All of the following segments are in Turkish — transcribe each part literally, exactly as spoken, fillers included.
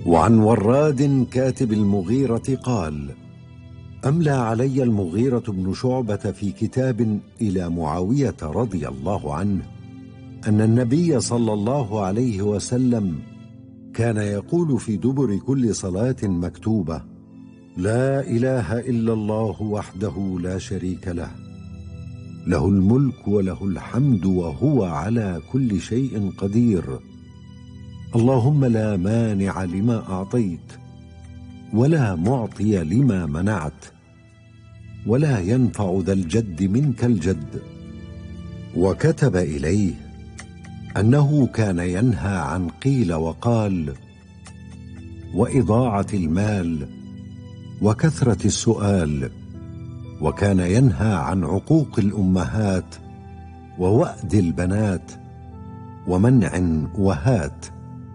وعن وراد كاتب المغيرة قال: أملى علي المغيرة بن شعبة في كتاب إلى معاوية رضي الله عنه أن النبي صلى الله عليه وسلم كان يقول في دبر كل صلاة مكتوبة: لا إله إلا الله وحده لا شريك له، له الملك وله الحمد وهو على كل شيء قدير، اللهم لا مانع لما أعطيت ولا معطي لما منعت ولا ينفع ذا الجد منك الجد. وكتب إليه أنه كان ينهى عن قيل وقال وإضاعة المال وكثرة السؤال، وكان ينهى عن عقوق الأمهات ووأد البنات ومنع وهات.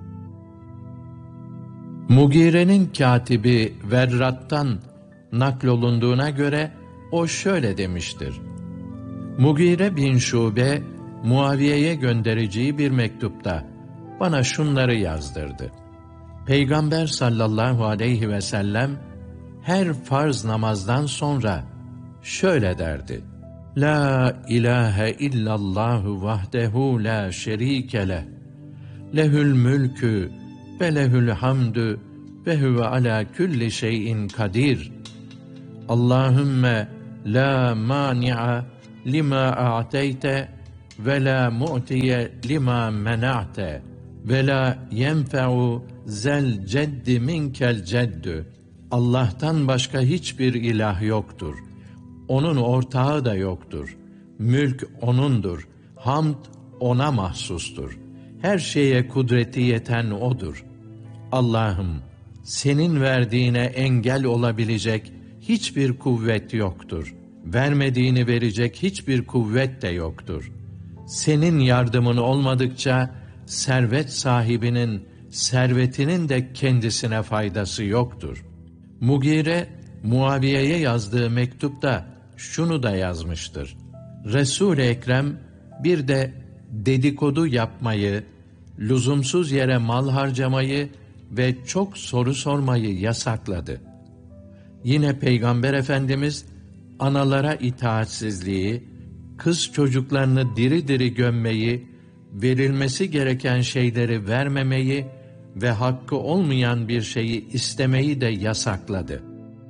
Mugire'nin katibi Verrat'tan naklolunduğuna göre o şöyle demiştir: Mugire bin Şube, Muaviye'ye göndereceği bir mektupta bana şunları yazdırdı. Peygamber sallallahu aleyhi ve sellem her farz namazdan sonra şöyle derdi: La ilahe illallahu vahdehu la şerike leh, lehül mülkü ve lehül hamdü ve huve ala külli şeyin kadir. Allahümme la mani'a lima a'teyte ve la mu'tiye lima mena'te ve la yenfe'u zel ceddi minkel ceddü. Allah'tan başka hiçbir ilah yoktur. Onun ortağı da yoktur. Mülk O'nundur. Hamd O'na mahsustur. Her şeye kudreti yeten O'dur. Allah'ım, senin verdiğine engel olabilecek hiçbir kuvvet yoktur. Vermediğini verecek hiçbir kuvvet de yoktur. Senin yardımın olmadıkça servet sahibinin servetinin de kendisine faydası yoktur. Mugire, Muaviye'ye yazdığı mektupta şunu da yazmıştır: Resul-i Ekrem bir de dedikodu yapmayı, lüzumsuz yere mal harcamayı ve çok soru sormayı yasakladı. Yine Peygamber Efendimiz analara itaatsizliği, kız çocuklarını diri diri gömmeyi, verilmesi gereken şeyleri vermemeyi ve hakkı olmayan bir şeyi istemeyi de yasakladı.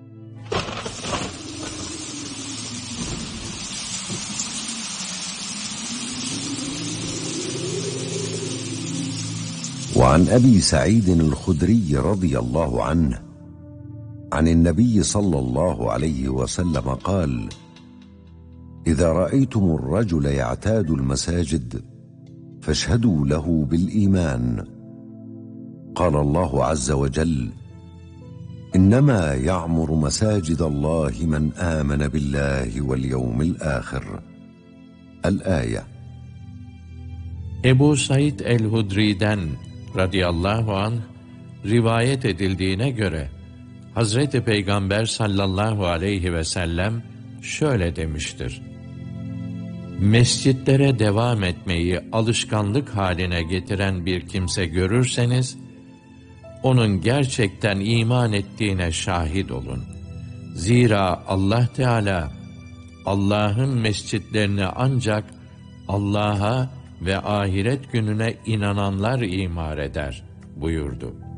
وعن أبي سعيد الخدري رضي الله عنه عن النبي صلى الله عليه وسلم قال: إذا رأيتم الرجل يعتاد المساجد فاشهدوا له بالإيمان. قال الله عز وجل: إنما يعمر مساجد الله من آمن بالله واليوم الآخر. الآية. Ebu Said el-Hudri'den radıyallahu anh rivayet edildiğine göre Hazreti Peygamber sallallahu aleyhi ve sellem şöyle demiştir: Mescitlere devam etmeyi alışkanlık haline getiren bir kimse görürseniz, onun gerçekten iman ettiğine şahit olun. Zira Allah Teala, Allah'ın mescitlerini ancak Allah'a ve ahiret gününe inananlar imar eder buyurdu.